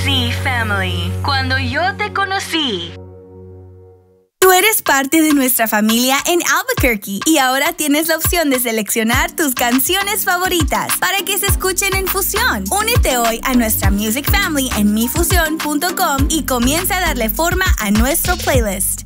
Sí, family. Cuando yo te conocí. Tú eres parte de nuestra familia en Albuquerque y ahora tienes la opción de seleccionar tus canciones favoritas para que se escuchen en Fusión. Únete hoy a nuestra Music Family en mifusión.com y comienza a darle forma a nuestro playlist.